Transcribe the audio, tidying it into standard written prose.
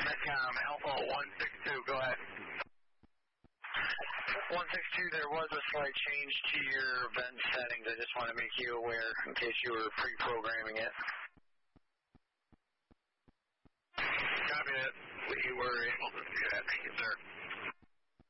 Metcom, Alpha 162, go ahead. 162, there was a slight change to your vent settings. I just want to make you aware in case you were pre-programming it. Copy that. We were able to do that. Thank you, sir.